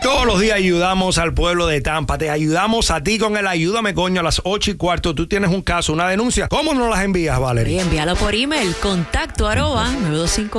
Todos los días ayudamos al pueblo de Tampa. Te ayudamos a ti con el Ayúdame Coño a las 8:15. Tú tienes un caso, una denuncia. ¿Cómo nos las envías, Valerie? Envíalo por email, contacto @ 925